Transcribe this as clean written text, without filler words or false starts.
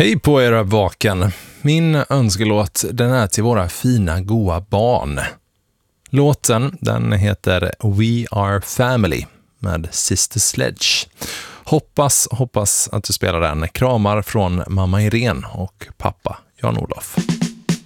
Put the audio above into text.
Hej på era vaken. Min önskelåt, den är till våra fina goa barn. Låten, den heter We Are Family med Sister Sledge. Hoppas att du spelar den. Kramar från mamma Irene och pappa Jan-Olof.